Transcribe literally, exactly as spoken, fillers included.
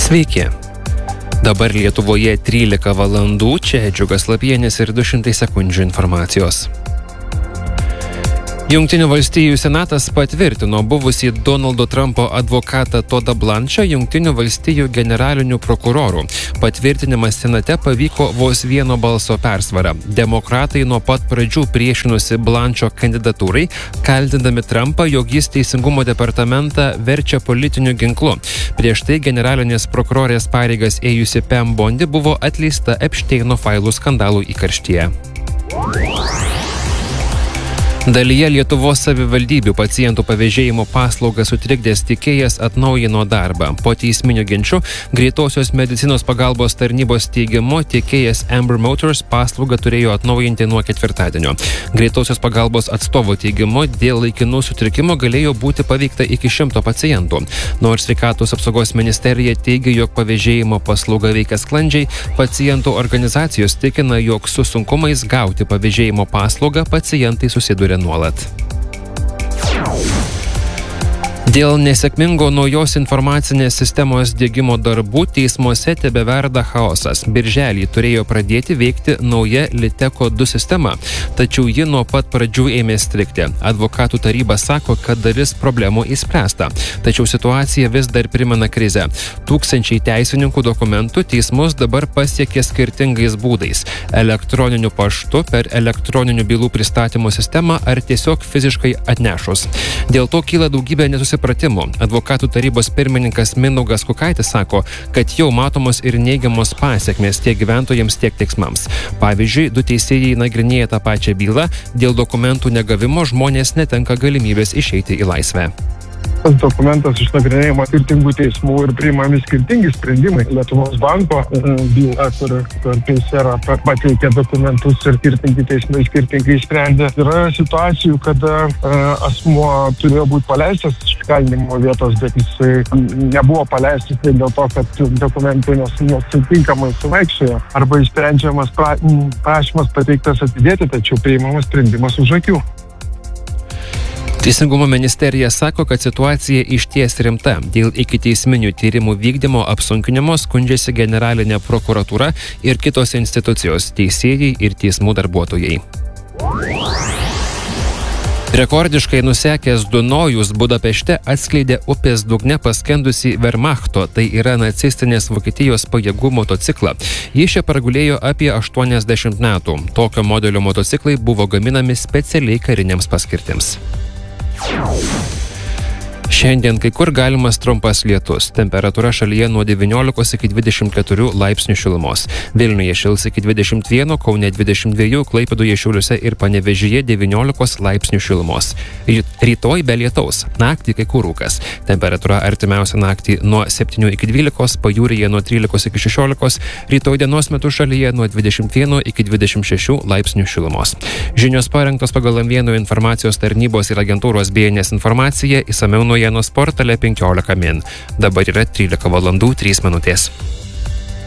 Sveiki. Dabar Lietuvoje trylika valandų, čia Džiugas Lapienis ir du šimtai sekundžių informacijos. Jungtinių valstijų senatas patvirtino buvusį Donaldo Trumpo advokatą Todą Blanchą Jungtinių valstijų generaliniu prokuroru. Patvirtinimas senate pavyko vos vieno balso persvara. Demokratai nuo pat pradžių priešinosi Blancho kandidatūrai, kaltindami Trumpą, jog jis Teisingumo departamentą verčia politiniu ginklu. Prieš tai generalinės prokurorės pareigas ėjusi Pam Bondi buvo atleista Epšteino failų skandalų įkarštyje. Dalyje Lietuvos savivaldybių pacientų pavėžėjimo paslaugą sutrikdęs tiekėjas atnaujino darbą. Po teisminių ginčių greitosios medicinos pagalbos tarnybos teigimu tiekėjas Amber Motors paslaugą turėjo atnaujinti nuo ketvirtadienio. Greitosios pagalbos atstovo teigimu dėl laikinų sutrikimų galėjo būti paveikta iki šimto pacientų. Nors sveikatos apsaugos ministerija teigia, jog pavėžėjimo paslauga veikia sklandžiai, pacientų organizacijos tikina, jog su sunkumais gauti pavėžėjimo paslaugą pacientai susiduria nuolat. Dėl nesėkmingo naujos informacinės sistemos diegimo darbų teismuose tebeverda chaosas. Birželį turėjo pradėti veikti nauja Liteko du sistema, tačiau ji nuo pat pradžių ėmė strigti. Advokatų taryba sako, kad dalis problemų išspręsta, tačiau situacija vis dar primena krizę. Tūkstančiai teisininkų dokumentų teismus dabar pasiekė skirtingais būdais – elektroniniu paštu, per elektroninių bylų pristatymo sistemą ar tiesiog fiziškai atnešus. Dėl to kyla daugybė nesusipratimų. Advokatų tarybos pirmininkas Mindaugas Kukaitis sako, kad jau matomos ir neigiamos pasekmės tiek gyventojams, tiek teismams. Pavyzdžiui, du teisėjai nagrinėja tą pačią bylą, dėl dokumentų negavimo žmonės netenka galimybės išeiti į laisvę. Tas dokumentas išnagrinėjama skirtingų teismų ir priimami skirtingi sprendimai. Lietuvos banko byla, kur, kur teisėra pateikė dokumentus ir skirtingi teismai skirtingai sprendė. Yra situacijų, kada asmuo turėjo būti paleistas iš kalinimo vietos, bet jisai nebuvo paleistas dėl to, kad dokumentai nesutinkamai suvaikščiojo. Arba išsprendžiamas pra, prašymas pateiktas atidėti, tačiau priimamas sprendimas už akių. Teisingumo ministerija sako, kad situacija išties rimta. Dėl ikiteisminių tyrimų vykdymo apsunkinimo skundžiasi generalinė prokuratūra ir kitos institucijos, teisėjai ir teismų darbuotojai. Rekordiškai nusekęs Dunojus Budapešte atskleidė upės dugne paskendusį Wehrmachto, tai yra nacistinės Vokietijos pajėgų motociklą. Jis čia pragulėjo apie aštuoniasdešimt metų. Tokio modelio motociklai buvo gaminami specialiai kariniams paskirtims. Šiandien kai kur galimas trumpas lietus. Temperatūra šalyje nuo devyniolikos iki dvidešimt keturių laipsnių šilumos. Vilniuje šils iki dvidešimt vieno, Kaune dvidešimt dviejų, Klaipėdoje, Šiauliuose ir Panevėžyje devyniolikos laipsnių šilumos. Rytoj be lietaus. Naktį kai kur rūkas. Temperatūra artimiausią naktį nuo septynių iki dvylikos, pajūryje nuo trylikos iki šešiolikos, rytoj dienos metu šalyje nuo dvidešimt vieno iki dvidešimt šešių laipsnių šilumos. Žinios parengtos pagal M vieno informacijos tarnybos ir agentūros B N S informaciją, išsamiau naujienų portale penkiolika min. Dabar yra trylika valandų trys minutės.